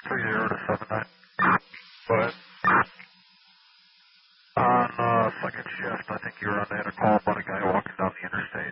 3079. Go ahead. On second shift, I think you were on the intercom about a guy walking down the interstate.